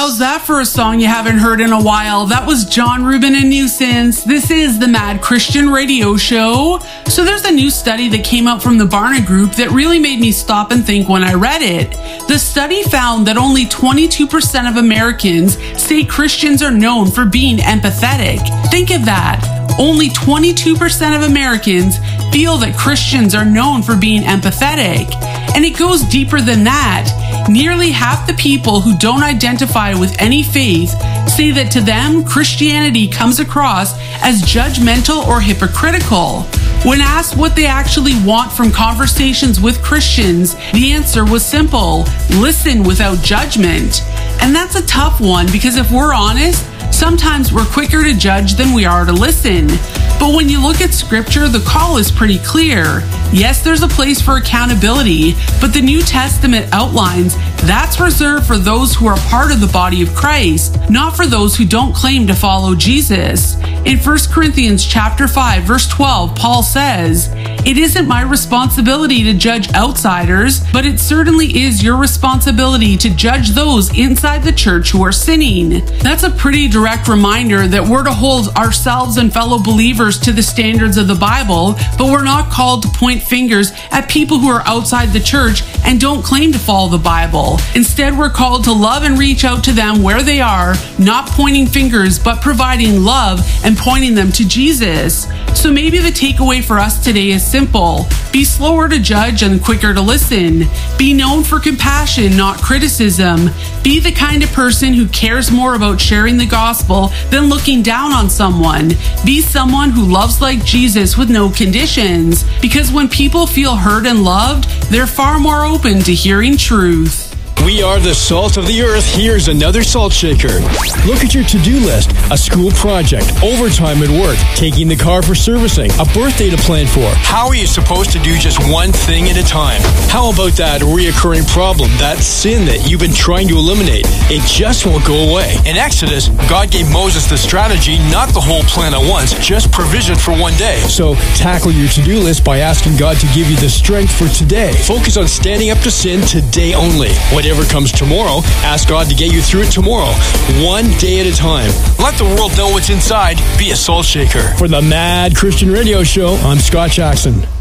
how's that for a song you haven't heard in a while? That was John Rubin and Nuisance. This is the Mad Christian Radio Show. So there's a new study that came out from the Barna Group that really made me stop and think when I read it. The study found that only 22% of Americans say Christians are known for being empathetic. Think of that. Only 22% of Americans feel that Christians are known for being empathetic. And it goes deeper than that. Nearly half the people who don't identify with any faith say that to them, Christianity comes across as judgmental or hypocritical. When asked what they actually want from conversations with Christians, the answer was simple: listen without judgment. And that's a tough one because if we're honest, sometimes we're quicker to judge than we are to listen. But when you look at Scripture, the call is pretty clear. Yes, there's a place for accountability, but the New Testament outlines that's reserved for those who are part of the body of Christ, not for those who don't claim to follow Jesus. In 1 Corinthians chapter 5, verse 12, Paul says, "It isn't my responsibility to judge outsiders, but it certainly is your responsibility to judge those inside the church who are sinning." That's a pretty direct reminder that we're to hold ourselves and fellow believers to the standards of the Bible, but we're not called to point fingers at people who are outside the church and don't claim to follow the Bible. Instead, we're called to love and reach out to them where they are, not pointing fingers, but providing love and pointing them to Jesus. So maybe the takeaway for us today is simple. Be slower to judge and quicker to listen. Be known for compassion, not criticism. Be the kind of person who cares more about sharing the gospel than looking down on someone. Be someone who loves like Jesus with no conditions. Because when people feel heard and loved, they're far more open to hearing truth. We are the salt of the earth. Here's another salt shaker. Look at your to-do list. A school project, overtime at work, taking the car for servicing, a birthday to plan for. How are you supposed to do just one thing at a time? How about that reoccurring problem, that sin that you've been trying to eliminate? It just won't go away. In Exodus, God gave Moses the strategy, not the whole plan at once, just provision for one day. So tackle your to-do list by asking God to give you the strength for today. Focus on standing up to sin today only. Whatever comes tomorrow, ask God to get you through it tomorrow, one day at a time. Let the world know what's inside. Be a salt shaker. For the Mad Christian Radio Show, I'm Scott Jackson.